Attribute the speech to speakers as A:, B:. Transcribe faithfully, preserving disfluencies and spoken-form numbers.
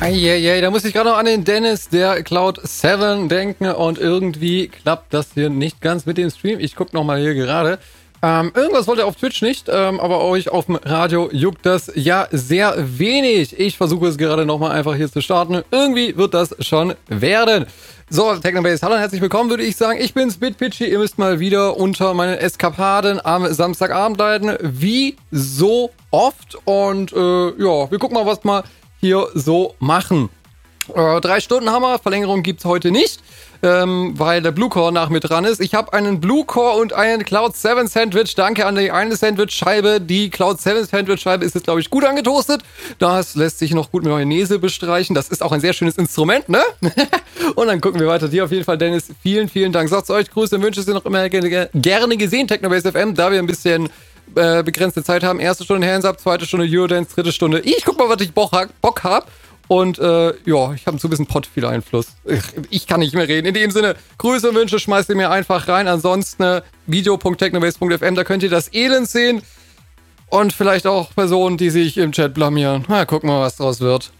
A: Eieiei, da muss ich gerade noch an den Dennis der Cloud sieben denken und irgendwie klappt das hier nicht ganz mit dem Stream. Ich gucke nochmal hier gerade. Ähm, irgendwas wollte er auf Twitch nicht, ähm, aber euch auf dem Radio juckt das ja sehr wenig. Ich versuche es gerade nochmal einfach hier zu starten. Irgendwie wird das schon werden. So, Technobase, hallo und herzlich willkommen, würde ich sagen. Ich bin's, BitPitchy. Ihr müsst mal wieder unter meinen Eskapaden am Samstagabend leiden. Wie so oft. Und äh, ja, wir gucken mal, was mal hier so machen. Äh, drei Stunden haben wir, Verlängerung gibt's heute nicht, ähm, weil der Bluecore nach mir dran ist. Ich habe einen Bluecore und einen Cloud sieben Sandwich. Danke an die eine Sandwich-Scheibe. Die Cloud sieben Sandwich-Scheibe ist jetzt, glaube ich, gut angetoastet. Das lässt sich noch gut mit Mayonnaise bestreichen. Das ist auch ein sehr schönes Instrument, ne? Und dann gucken wir weiter. Dir auf jeden Fall, Dennis, vielen, vielen Dank. Sagt euch Grüße und Wünsche sind noch immer gerne, gerne gesehen, Technobase F M, da wir ein bisschen äh, begrenzte Zeit haben. Erste Stunde Hands Up, zweite Stunde Eurodance, dritte Stunde. Ich guck mal, was ich Bock, Bock hab. Und äh, ja, ich habe so ein bisschen Pott viel Einfluss. Ich kann nicht mehr reden. In dem Sinne, Grüße und Wünsche schmeißt ihr mir einfach rein. Ansonsten äh, video punkt technobase punkt f m, da könnt ihr das Elend sehen. Und vielleicht auch Personen, die sich im Chat blamieren. Na, gucken wir mal, was draus wird.